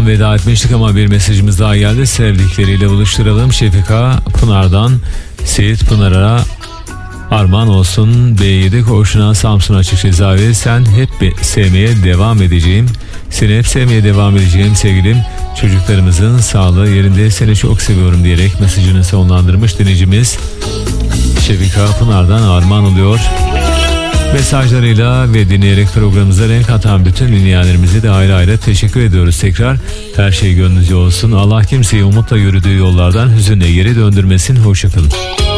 tam veda etmiştik ama bir mesajımız daha geldi. Sevdikleriyle buluşturalım. Şefika Pınar'dan Seyit Pınar'a armağan olsun. B7 Koğuşuna Samsun Açık Cezaevi. Sen hep sevmeye devam edeceğim. Seni hep sevmeye devam edeceğim sevgilim. Çocuklarımızın sağlığı yerinde, seni çok seviyorum diyerek mesajını sonlandırmış dinleyicimiz Şefika Pınar'dan armağan oluyor. Mesajlarıyla ve dinleyerek programımıza renk atan bütün dinleyenlerimize de ayrı ayrı teşekkür ediyoruz tekrar. Her şey gönlünüzce olsun. Allah kimseyi umutla yürüdüğü yollardan hüzünle geri döndürmesin. Hoşçakalın.